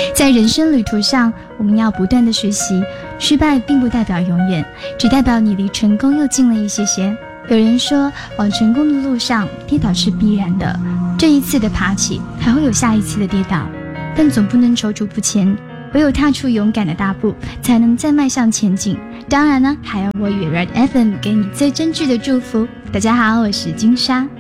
在人生旅途上，我们要不断的学习，失败并不代表永远，只代表你离成功又近了一些些。有人说，往成功的路上，跌倒是必然的，这一次的爬起，还会有下一次的跌倒，但总不能踌躇不前，唯有踏出勇敢的大步，才能再迈向前进。当然呢，还有我与 Red FM 给你最真挚的祝福。大家好，我是金莎。